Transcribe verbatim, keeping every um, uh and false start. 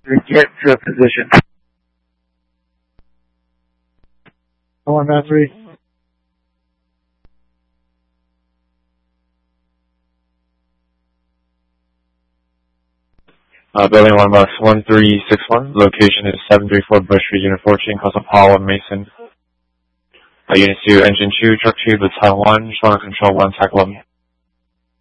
Get to position. One, Matt three. Uh, building one bus one three six one. Location is seven three four Bush Street, Unit fourteen, Coastal Paul and Mason. Uh, unit two, engine two, truck two, baton one, Toronto control one, tackle one.